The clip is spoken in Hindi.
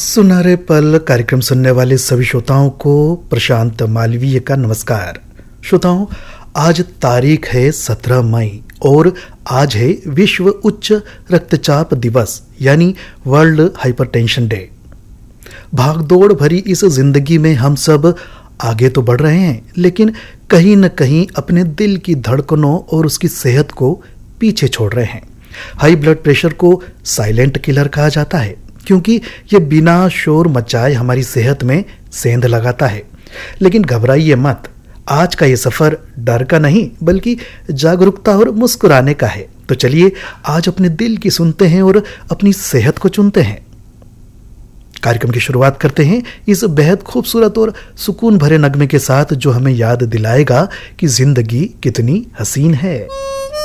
सुनहरे पल कार्यक्रम सुनने वाले सभी श्रोताओं को प्रशांत मालवीय का नमस्कार। श्रोताओं, आज तारीख है 17 मई और आज है विश्व उच्च रक्तचाप दिवस यानी वर्ल्ड हाइपरटेंशन डे। भागदौड़ भरी इस जिंदगी में हम सब आगे तो बढ़ रहे हैं, लेकिन कहीं न कहीं अपने दिल की धड़कनों और उसकी सेहत को पीछे छोड़ रहे हैं। हाई ब्लड प्रेशर को साइलेंट किलर कहा जाता है क्योंकि ये बिना शोर मचाए हमारी सेहत में सेंध लगाता है। लेकिन घबराइए मत, आज का ये सफर डर का नहीं बल्कि जागरूकता और मुस्कुराने का है। तो चलिए आज अपने दिल की सुनते हैं और अपनी सेहत को चुनते हैं। कार्यक्रम की शुरुआत करते हैं इस बेहद खूबसूरत और सुकून भरे नगमे के साथ जो हमें याद दिलाएगा कि जिंदगी कितनी हसीन है।